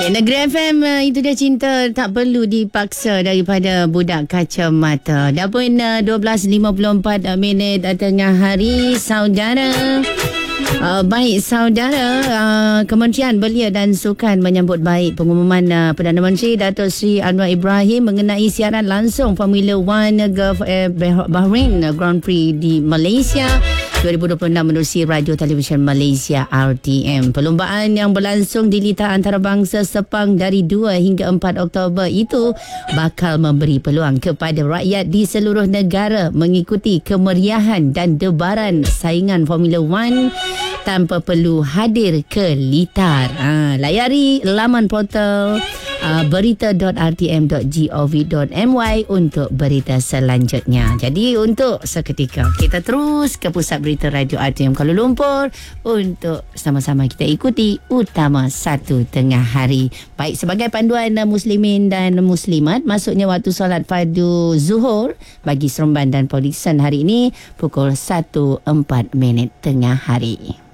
Ya, Negeri FM, itu dia cinta tak perlu dipaksa daripada Budak Kacamata. Dah pun 12.54 tengah hari, saudara. Baik saudara, Kementerian Belia dan Sukan menyambut baik pengumuman Perdana Menteri Datuk Seri Anwar Ibrahim mengenai siaran langsung Formula 1 Gulf Air Bahrain Grand Prix di Malaysia 2026 menerusi Radio Televisyen Malaysia RTM. Perlombaan yang berlangsung di Litar Antarabangsa Sepang dari 2 hingga 4 Oktober itu bakal memberi peluang kepada rakyat di seluruh negara mengikuti kemeriahan dan debaran saingan Formula 1 tanpa perlu hadir ke Litar. Layari laman portal berita.rtm.gov.my untuk berita selanjutnya. Jadi untuk seketika kita terus ke pusat berita Radio RTM Kuala Lumpur untuk sama-sama kita ikuti utama satu tengah hari. Baik, sebagai panduan muslimin dan muslimat, masuknya waktu solat fardu zuhur bagi Seremban dan Polisan hari ini pukul 1.04 tengah hari.